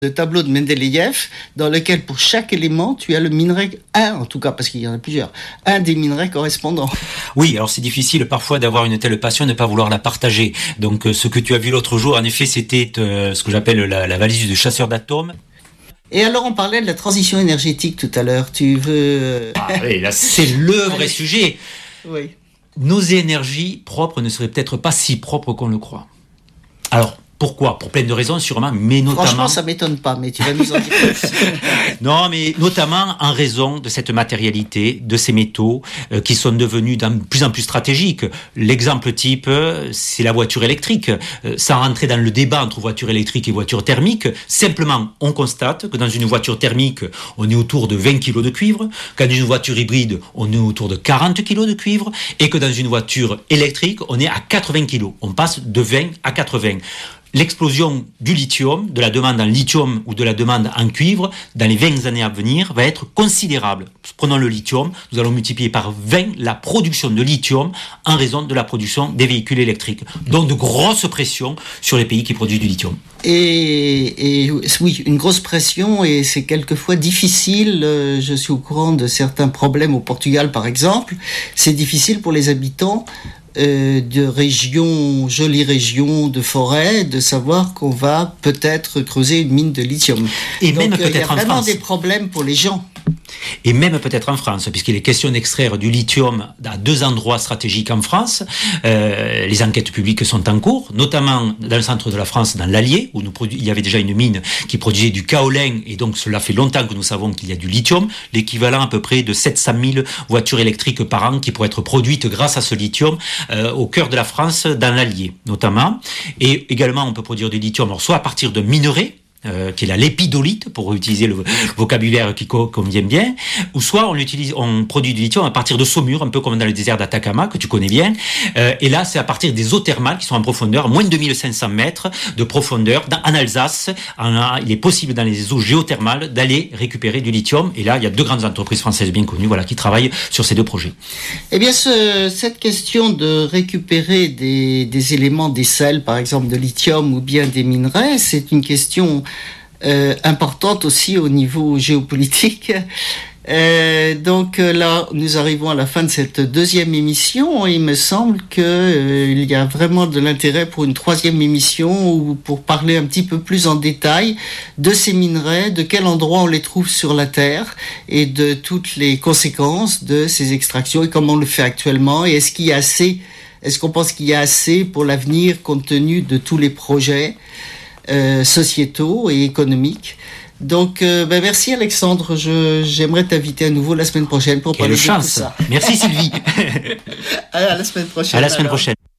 Le tableau de Mendeleïev, dans lequel pour chaque élément, tu as le minerai, en tout cas, parce qu'il y en a plusieurs, un des minerais correspondants. Oui, alors c'est difficile parfois d'avoir une telle passion et de ne pas vouloir la partager. Donc ce que tu as vu l'autre jour, en effet, c'était ce que j'appelle la valise du chasseur d'atomes. Et alors, on parlait de la transition énergétique tout à l'heure. Tu veux... Ah oui, là, c'est le vrai sujet. Oui. Nos énergies propres ne seraient peut-être pas si propres qu'on le croit. Alors, pourquoi ? Pour plein de raisons, sûrement, mais notamment... Franchement, ça ne m'étonne pas, mais tu vas nous en dire plus. Non, mais notamment en raison de cette matérialité, de ces métaux qui sont devenus de plus en plus stratégiques. L'exemple type, c'est la voiture électrique. Sans rentrer dans le débat entre voiture électrique et voiture thermique, simplement, on constate que dans une voiture thermique, on est autour de 20 kg de cuivre, qu'en une voiture hybride, on est autour de 40 kg de cuivre, et que dans une voiture électrique, on est à 80 kg. On passe de 20 à 80. L'explosion du lithium, de la demande en lithium ou de la demande en cuivre, dans les 20 années à venir, va être considérable. Prenons le lithium, nous allons multiplier par 20 la production de lithium en raison de la production des véhicules électriques. Donc de grosses pressions sur les pays qui produisent du lithium. Et oui, une grosse pression, et c'est quelquefois difficile. Je suis au courant de certains problèmes au Portugal, par exemple. C'est difficile pour les habitants de régions, jolies régions de forêt, de savoir qu'on va peut-être creuser une mine de lithium. Et donc, même peut-être en France. Il y a vraiment des problèmes pour les gens. Et même peut-être en France, puisqu'il est question d'extraire du lithium à 2 endroits stratégiques en France. Les enquêtes publiques sont en cours, notamment dans le centre de la France, dans l'Allier, où il y avait déjà une mine qui produisait du kaolin, et donc cela fait longtemps que nous savons qu'il y a du lithium, l'équivalent à peu près de 700 000 voitures électriques par an qui pourraient être produites grâce à ce lithium au cœur de la France, dans l'Allier notamment. Et également, on peut produire du lithium, alors soit à partir de minerais, qui est la lépidolite, pour utiliser le vocabulaire qui convient bien, ou soit on produit du lithium à partir de saumure, un peu comme dans le désert d'Atacama, que tu connais bien, et là c'est à partir des eaux thermales qui sont en profondeur, moins de 2500 mètres de profondeur, en Alsace. Il est possible dans les eaux géothermales d'aller récupérer du lithium, et là il y a 2 grandes entreprises françaises bien connues, qui travaillent sur ces 2 projets. Eh bien, cette question de récupérer des éléments, des sels par exemple de lithium ou bien des minerais, c'est une question importante aussi au niveau géopolitique. Donc là, nous arrivons à la fin de cette 2e émission. Il me semble qu'il y a vraiment de l'intérêt pour une 3e émission ou pour parler un petit peu plus en détail de ces minerais, de quel endroit on les trouve sur la Terre et de toutes les conséquences de ces extractions et comment on le fait actuellement. Et est-ce qu'on pense qu'il y a assez pour l'avenir compte tenu de tous les projets sociétaux et économiques. Donc, merci Alexandre. J'aimerais t'inviter à nouveau la semaine prochaine pour parler de tout ça. Merci Sylvie. À la semaine prochaine. À la semaine prochaine.